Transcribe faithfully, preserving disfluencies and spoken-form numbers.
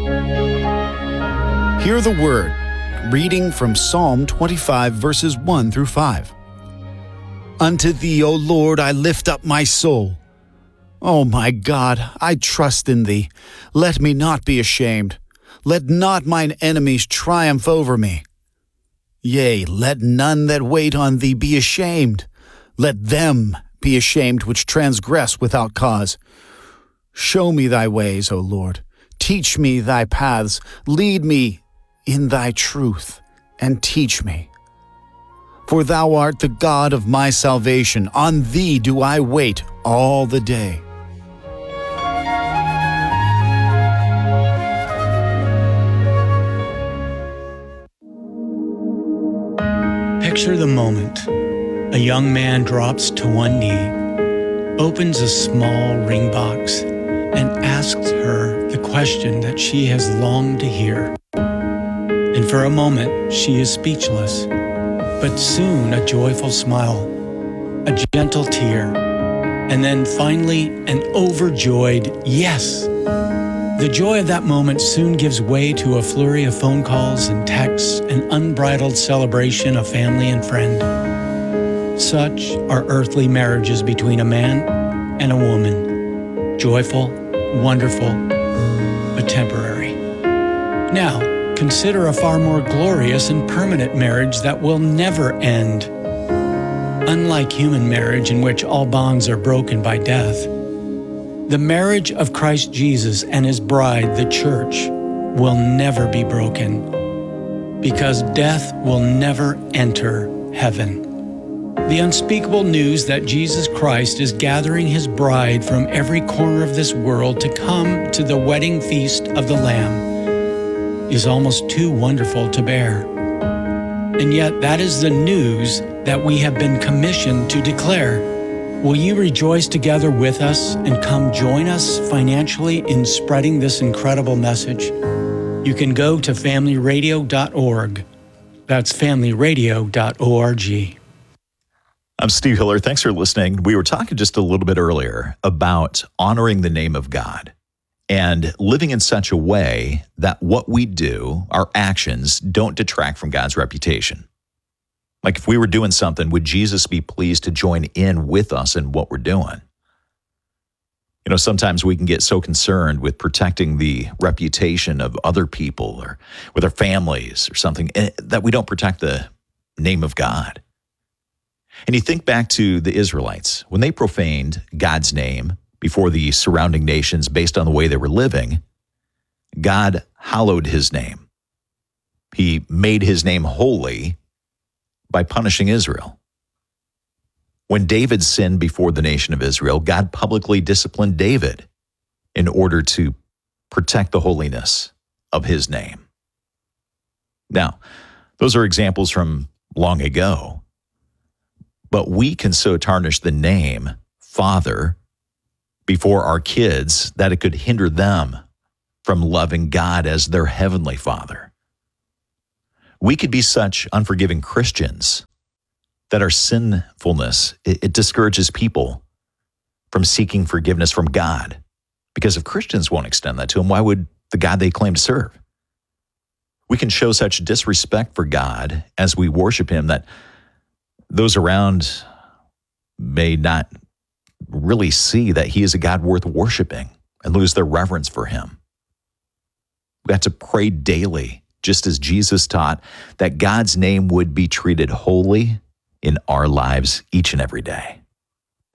Hear the word, reading from Psalm twenty-five, verses one through five. Unto thee, O Lord, I lift up my soul. O my God, I trust in thee. Let me not be ashamed. Let not mine enemies triumph over me. Yea, let none that wait on thee be ashamed. Let them be ashamed which transgress without cause. Show me thy ways, O Lord. Teach me thy paths. Lead me in thy truth, and teach me. For thou art the God of my salvation. On thee do I wait all the day. Picture the moment. A young man drops to one knee, opens a small ring box, and asks her the question that she has longed to hear. And for a moment, she is speechless. But soon a joyful smile, a gentle tear, and then finally an overjoyed yes. The joy of that moment soon gives way to a flurry of phone calls and texts, an unbridled celebration of family and friend. Such are earthly marriages between a man and a woman. Joyful, wonderful, but temporary. Now, consider a far more glorious and permanent marriage that will never end. Unlike human marriage, in which all bonds are broken by death, the marriage of Christ Jesus and His bride, the church, will never be broken, because death will never enter heaven. The unspeakable news that Jesus Christ is gathering His bride from every corner of this world to come to the wedding feast of the Lamb is almost too wonderful to bear. And yet that is the news that we have been commissioned to declare. Will you rejoice together with us and come join us financially in spreading this incredible message? You can go to family radio dot org. That's family radio dot org. I'm Steve Hiller. Thanks for listening. We were talking just a little bit earlier about honoring the name of God and living in such a way that what we do, our actions, don't detract from God's reputation. Like if we were doing something, would Jesus be pleased to join in with us in what we're doing? You know, sometimes we can get so concerned with protecting the reputation of other people or with our families or something that we don't protect the name of God. And you think back to the Israelites, when they profaned God's name before the surrounding nations based on the way they were living, God hallowed His name. He made His name holy by punishing Israel. When David sinned before the nation of Israel, God publicly disciplined David in order to protect the holiness of His name. Now, those are examples from long ago, but we can so tarnish the name Father before our kids that it could hinder them from loving God as their heavenly Father. We could be such unforgiving Christians that our sinfulness, it, it discourages people from seeking forgiveness from God. Because if Christians won't extend that to Him, why would the God they claim to serve? We can show such disrespect for God as we worship Him that those around may not really see that He is a God worth worshiping and lose their reverence for Him. We have to pray daily, just as Jesus taught, that God's name would be treated holy in our lives each and every day.